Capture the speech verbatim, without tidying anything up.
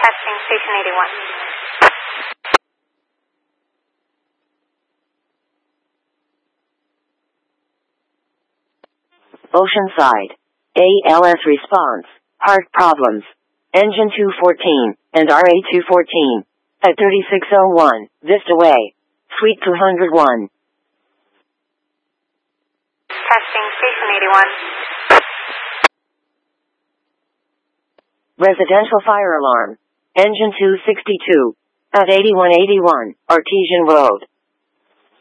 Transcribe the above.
Testing Station eighty-one. Oceanside. A L S response. Heart problems. Engine two fourteen and R A two fourteen. At thirty-six oh one, Vista Way. Suite two oh one. Testing Station eighty-one. Residential fire alarm. Engine two sixty-two. At eighty-one eighty-one, Artesian Road.